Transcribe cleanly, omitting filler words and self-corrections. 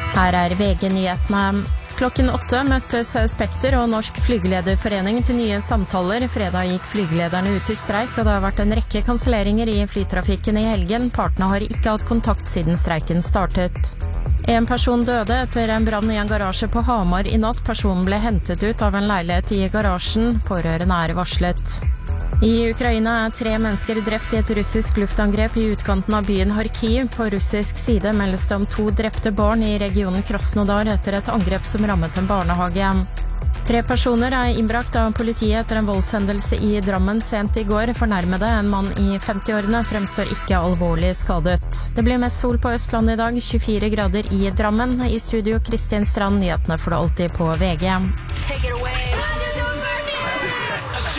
Her VG-nyhetene. Klokken 8 møttes Spekter og Norsk Flygelederforening til nye samtaler. Fredag gikk flygelederne ut i streik, og det har vært en rekke kanselleringer i flytrafikken i helgen. Partene har ikke hatt kontakt siden streiken startet. En person døde etter en brann i en garasje på Hamar i natt. Personen ble hentet ut av en leilighet i garasjen. Pårørende varslet. I Ukraina 3 mennesker drept i et russisk luftangrep i utkanten av byen Kharkiv. På russisk side meldes det om 2 drepte barn i regionen Krasnodar etter et angrep som rammet en barnehage. 3 personer innbrakt av politiet etter en voldshendelse i Drammen sent i går. Fornærmede, en mann i 50-årene, fremstår ikke alvorlig skadet. Det blir mest sol på Østlandet i dag, 24 grader i Drammen. I studio Kristin Strand, nyhetene får du alltid på VG.